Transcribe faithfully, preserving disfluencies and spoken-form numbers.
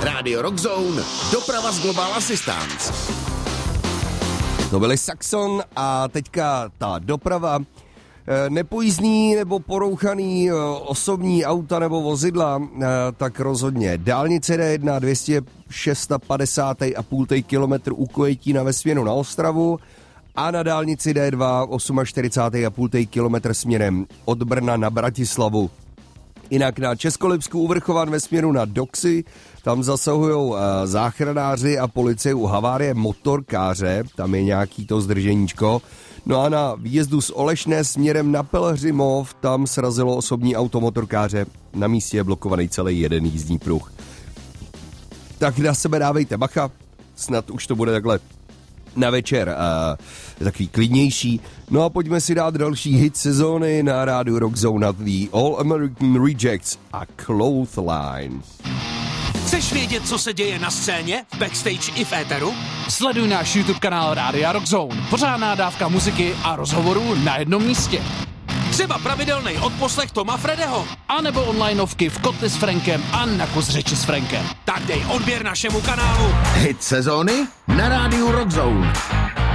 Rádio Rockzone, doprava z Global Assistance. To byly Saxon a teďka ta doprava. Nepojízdný nebo porouchaný osobní auta nebo vozidla, tak rozhodně. Dálnice D jedna dvě stě padesát šest celá pět kilometru u Kojetína ve směru na Ostravu a na dálnici D dva čtyřicát osm celá pět kilometru směrem od Brna na Bratislavu. Jinak na Českolipsku u Vrchovan ve směru na Doxy, tam zasahují záchranáři a policie u havárie motorkáře, tam je nějaký to zdrženíčko. No a na výjezdu z Olešné směrem na Pelhřimov, tam srazilo osobní auto motorkáře, na místě je blokovaný celý jeden jízdní pruh. Tak na sebe dávejte bacha, snad už to bude takhle na večer uh, takový klidnější. No a pojďme si dát další hit sezóny na rádiu Rockzone na The All American Rejects a Clothesline. Chceš vědět, co se děje na scéně, backstage i v éteru? Sleduj náš YouTube kanál Rádia Rockzone. Pořádná dávka muziky a rozhovorů na jednom místě. Třeba pravidelný odposlech Toma Fredeho. A nebo onlineovky v Kotli s Frankem a na kus řeči s Frankem. Tak dej odběr našemu kanálu. Hit sezóny na rádiu Rockzone.